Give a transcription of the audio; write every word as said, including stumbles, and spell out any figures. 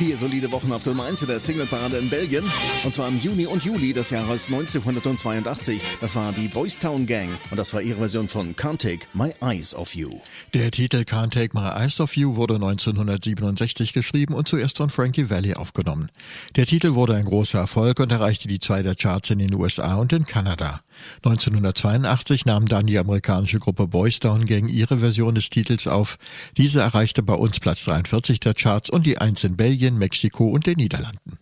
Vier solide Wochen auf der Nummer eins in der Singleparade in Belgien. Und zwar im Juni und Juli des Jahres neunzehnhundertzweiundachtzig. Das war die Boys Town Gang und das war ihre Version von Can't Take My Eyes Off You. Der Titel Can't Take My Eyes Off You wurde neunzehnhundertsiebenundsechzig geschrieben und zuerst von Frankie Valli aufgenommen. Der Titel wurde ein großer Erfolg und erreichte die zwei der Charts in den U S A und in Kanada. neunzehnhundertzweiundachtzig nahm dann die amerikanische Gruppe Boys Town Gang ihre Version des Titels auf. Diese erreichte bei uns Platz dreiundvierzig der Charts und die eins in Belgien, Mexiko und den Niederlanden.